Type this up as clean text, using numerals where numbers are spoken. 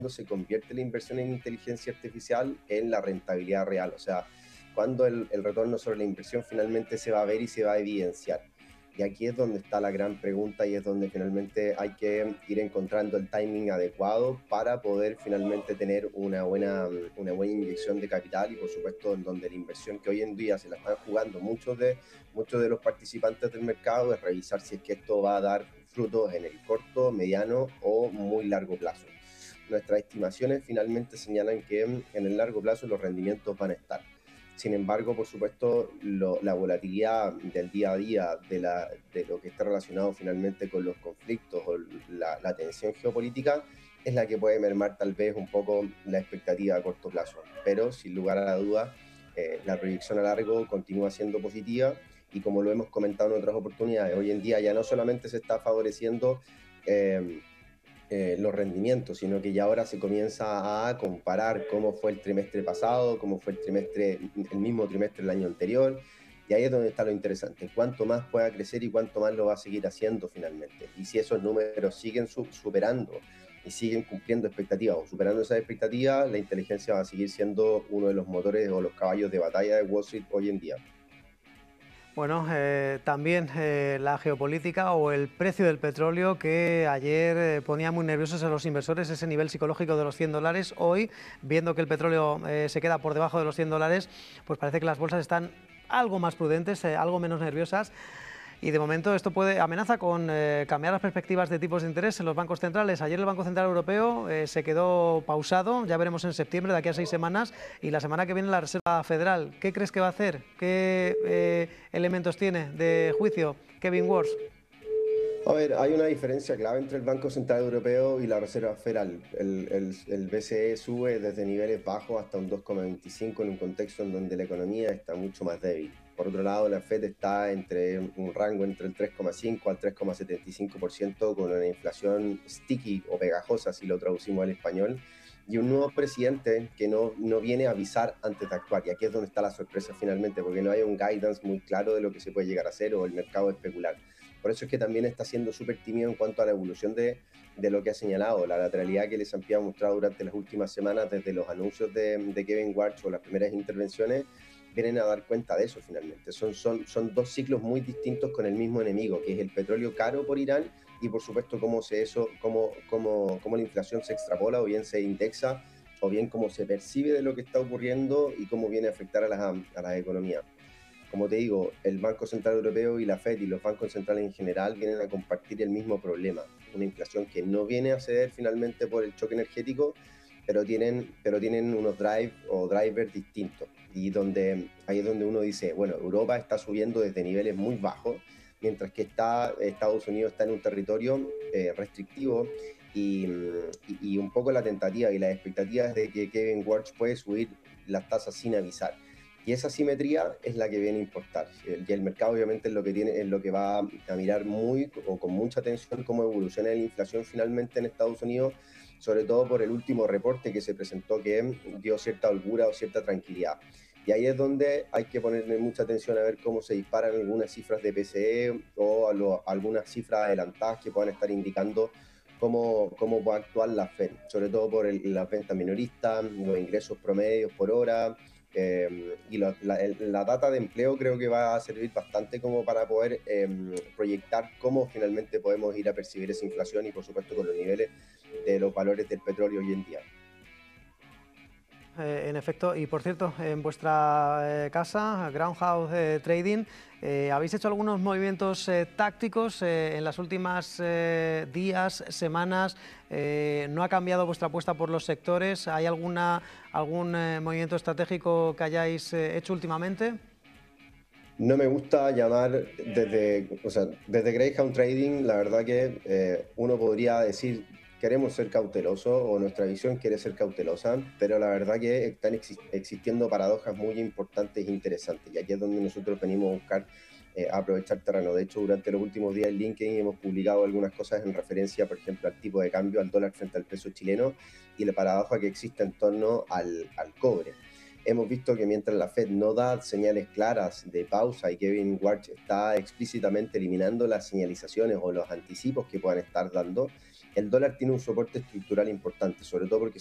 se convierte la inversión en inteligencia artificial en la rentabilidad real, o sea, cuando el retorno sobre la inversión finalmente se va a ver y se va a evidenciar. Y aquí es donde está la gran pregunta y es donde finalmente hay que ir encontrando el timing adecuado para poder finalmente tener una buena inyección de capital y por supuesto en donde la inversión que hoy en día se la están jugando muchos de los participantes del mercado es revisar si es que esto va a dar frutos en el corto, mediano o muy largo plazo. Nuestras estimaciones finalmente señalan que en el largo plazo los rendimientos van a estar. Sin embargo, por supuesto, la volatilidad del día a día de lo que está relacionado finalmente con los conflictos o la tensión geopolítica es la que puede mermar tal vez un poco la expectativa a corto plazo. Pero sin lugar a la duda, la proyección a largo continúa siendo positiva y como lo hemos comentado en otras oportunidades, hoy en día ya no solamente se está favoreciendo los rendimientos, sino que ya ahora se comienza a comparar cómo fue el trimestre pasado, cómo fue el mismo trimestre del año anterior, y ahí es donde está lo interesante, cuánto más pueda crecer y cuánto más lo va a seguir haciendo finalmente. Y si esos números siguen superando y siguen cumpliendo expectativas o superando esas expectativas, la inteligencia va a seguir siendo uno de los motores o los caballos de batalla de Wall Street hoy en día. Bueno, también la geopolítica o el precio del petróleo que ayer ponía muy nerviosos a los inversores, ese nivel psicológico de los $100. Hoy, viendo que el petróleo se queda por debajo de los $100, pues parece que las bolsas están algo más prudentes, algo menos nerviosas. Y de momento esto amenaza con cambiar las perspectivas de tipos de interés en los bancos centrales. Ayer el Banco Central Europeo se quedó pausado, ya veremos en septiembre, de aquí a 6 semanas, y la semana que viene la Reserva Federal. ¿Qué crees que va a hacer? ¿Qué elementos tiene de juicio Kevin Warsh? A ver, hay una diferencia clave entre el Banco Central Europeo y la Reserva Federal. El BCE sube desde niveles bajos hasta un 2,25 en un contexto en donde la economía está mucho más débil. Por otro lado, la Fed está entre un rango entre el 3,5 al 3,75% con una inflación sticky o pegajosa, si lo traducimos al español, y un nuevo presidente que no viene a avisar antes de actuar. Y aquí es donde está la sorpresa finalmente, porque no hay un guidance muy claro de lo que se puede llegar a hacer o el mercado especular. Por eso es que también está siendo súper tímido en cuanto a la evolución de lo que ha señalado, la lateralidad que el S&P ha mostrado durante las últimas semanas desde los anuncios de Kevin Warsh o las primeras intervenciones, vienen a dar cuenta de eso finalmente. Son dos ciclos muy distintos con el mismo enemigo, que es el petróleo caro por Irán y por supuesto cómo la inflación se extrapola o bien se indexa o bien cómo se percibe de lo que está ocurriendo y cómo viene a afectar a las economías. Como te digo, el Banco Central Europeo y la Fed y los bancos centrales en general vienen a compartir el mismo problema, una inflación que no viene a ceder finalmente por el choque energético, pero tienen unos drivers distintos y ahí es donde uno dice, bueno, Europa está subiendo desde niveles muy bajos, mientras que Estados Unidos está en un territorio restrictivo y un poco la tentativa y las expectativas de que Kevin Warsh puede subir las tasas sin avisar. Y esa simetría es la que viene a importar. Y el mercado obviamente es lo que va a mirar con mucha atención cómo evoluciona la inflación finalmente en Estados Unidos, sobre todo por el último reporte que se presentó que dio cierta holgura o cierta tranquilidad. Y ahí es donde hay que ponerle mucha atención a ver cómo se disparan algunas cifras de PCE o algunas cifras adelantadas que puedan estar indicando cómo va a actuar la Fed, sobre todo por las ventas minoristas, los ingresos promedios por hora, y la data de empleo creo que va a servir bastante como para poder proyectar cómo finalmente podemos ir a percibir esa inflación y por supuesto con los niveles de los valores del petróleo hoy en día. En efecto, y por cierto, en vuestra casa, Groundhouse Trading, habéis hecho algunos movimientos tácticos en las últimas días, semanas. ¿No ha cambiado vuestra apuesta por los sectores? ¿Hay algún movimiento estratégico que hayáis hecho últimamente? No me gusta llamar desde Greyhound Trading, la verdad que uno podría decir queremos ser cautelosos o nuestra visión quiere ser cautelosa, pero la verdad que están existiendo paradojas muy importantes e interesantes y aquí es donde nosotros venimos a buscar aprovechar terreno. De hecho, durante los últimos días en LinkedIn hemos publicado algunas cosas en referencia, por ejemplo, al tipo de cambio, al dólar frente al peso chileno y la paradoja que existe en torno al cobre. Hemos visto que mientras la Fed no da señales claras de pausa y Kevin Warsh está explícitamente eliminando las señalizaciones o los anticipos que puedan estar dando, el dólar tiene un soporte estructural importante, sobre todo porque